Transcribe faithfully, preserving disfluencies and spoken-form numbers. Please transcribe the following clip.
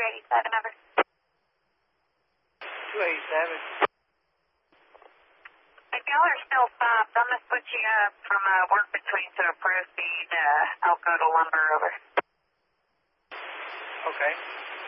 eighty-seven, over. two eighty-seven. If y'all are still stopped, I'm going to put you up from uh, work between to a proceed uh, Alcoa lumber, over. Okay.